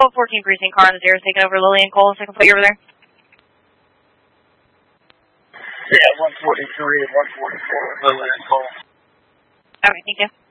14 precinct car on the 0 taking over Lillian Cole, so I can put you over there. Yeah, 143 and 144, Lillian Cole. Okay, thank you.